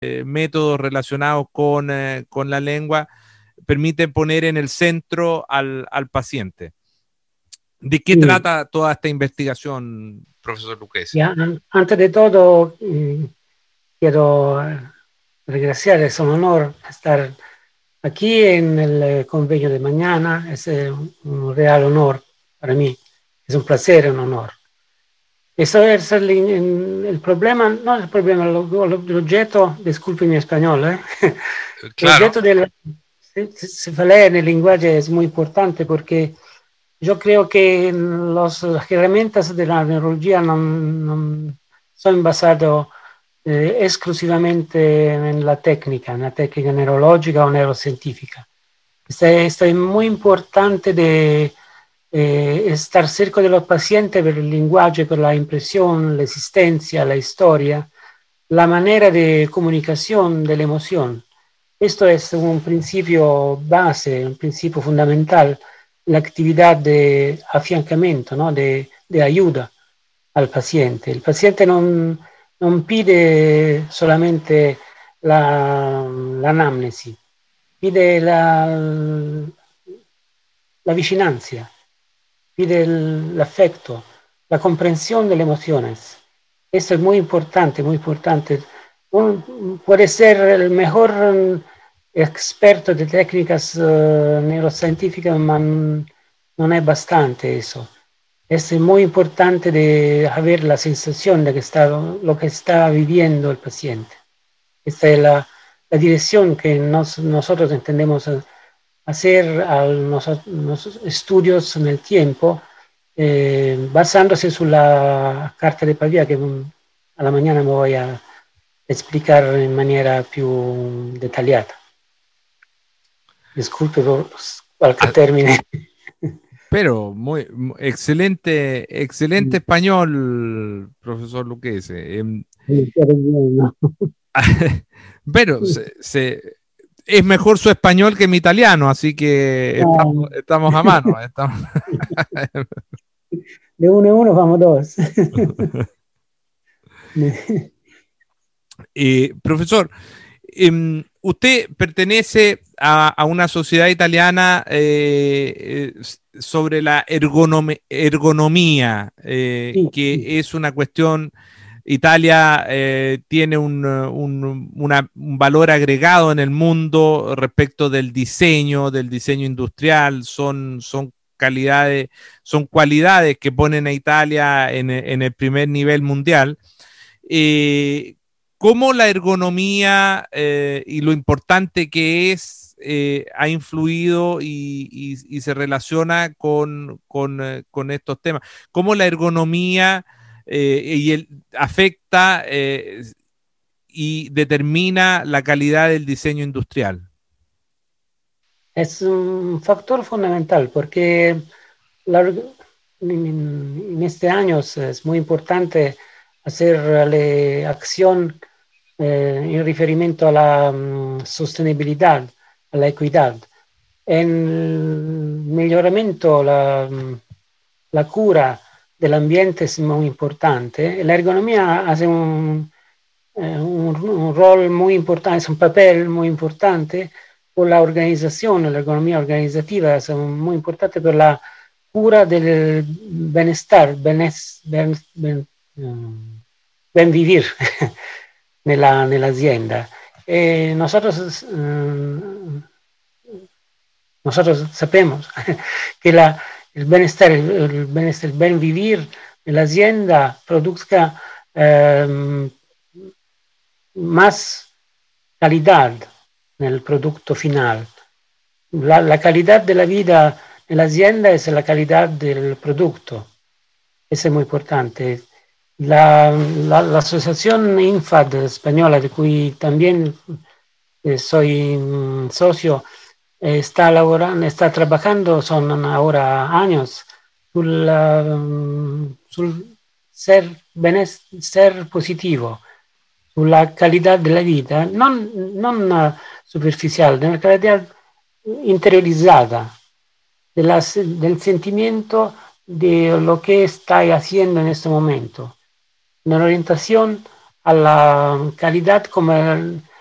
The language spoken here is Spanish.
métodos relacionados con la lengua permiten poner en el centro al paciente. ¿De qué Sí. trata toda esta investigación, profesor Lucchesi? Antes de todo, quiero agradecer, es un honor estar aquí en el convenio de mañana, es un real honor para mí, es un placer, un honor. Eso es el problema, no el problema, l'oggetto, disculpi mi español, Claro. l'oggetto del cefalea en el lenguaje es muy importante porque yo creo que las herramientas de la neurología no son basadas exclusivamente en la técnica neurológica o neurocientífica. Esto es muy importante de estar cerca de los pacientes por el lenguaje, por la impresión, la existencia, la historia, la manera de comunicación de la emoción. Esto es un principio base, un principio fundamental, la actividad de afiancamiento, ¿no? de ayuda al paciente. El paciente non pide solamente l'anamnesi, pide la vicinanza, pide l'afecto, la comprensión de las emociones. Esto es muy importante, muy importante. Puede ser el mejor experto de técnicas neurocientíficas, pero no es bastante eso. Es muy importante de saber la sensación de que lo que está viviendo el paciente. Esta es la dirección que nosotros entendemos hacer a los estudios en el tiempo, basándose sulla carta de Pavia que a la mañana me voy a explicar en manera più dettagliata. Disculpe por qualche Ah, termine. pero excelente, excelente español, profesor Lucchesi. Pero es mejor su español que mi italiano, así que No. estamos a mano. Estamos. De uno en uno vamos dos. Profesor, usted pertenece a una sociedad italiana sobre la ergonomía, Sí, sí. que es una cuestión. Italia tiene un valor agregado en el mundo respecto del diseño industrial, son calidades, son cualidades que ponen a Italia en el primer nivel mundial. Eh, ¿Cómo la ergonomía y lo importante que es ha influido y se relaciona con estos temas? ¿Cómo la ergonomía afecta y determina la calidad del diseño industrial? Es un factor fundamental porque la, en este año es muy importante hacer la acción en referimiento a la sostenibilidad, a la equidad. En el mejoramiento, la cura del ambiente es muy importante. La ergonomía hace un rol muy importante, es un papel muy importante por la organización, la ergonomía organizativa es muy importante por la cura del bienestar, ben vivir nell'azienda. E nosotros sabemos que el bienestar, el buen vivir en la hacienda produzca más calidad en el producto final. La calidad de la vida en la hacienda es la calidad del producto. Eso es muy importante. La asociación INFAD española, de cui también soy socio, está trabajando, son ahora años, sul ser positivo, sulla calidad de la vida, non superficial, de la calidad interiorizada, del sentimiento de lo que estás haciendo en este momento, una orientación a la calidad como